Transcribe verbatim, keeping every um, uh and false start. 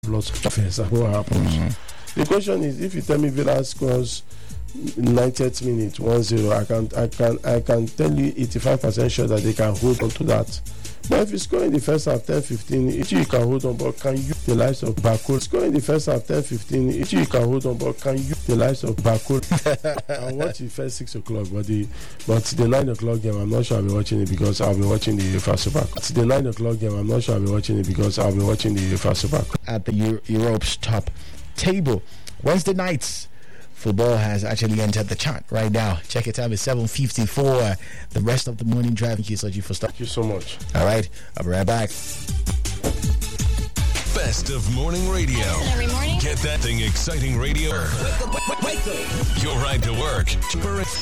lost confidence. That's what happens. Mm-hmm. The question is, if you tell me Villa scores ninetieth minute one zero, I can I can I can tell you eighty-five percent sure that they can hold on to that. But if you score in the first half ten fifteen, each you can hold on, but can you the likes of Bakul score in the first half ten fifteen, each you can hold on, but can you the likes of Bakul? I watch the first six o'clock, but the but the nine o'clock game, I'm not sure I'll be watching it because I'll be watching the UEFA Super Cup. The nine o'clock game, I'm not sure I'll be watching it because I'll be watching the UEFA Super Cup. At the Euro- Europe's top table, Wednesday nights football has actually entered the chart right now. Check it out, it's seven fifty-four. The rest of the morning drive. Thank you, Soji, for stuff. Thank you so much. All right, I'll be right back. Best of morning radio. Every morning. Get that thing exciting radio. Wake up, wake up, wake up. Your ride to work.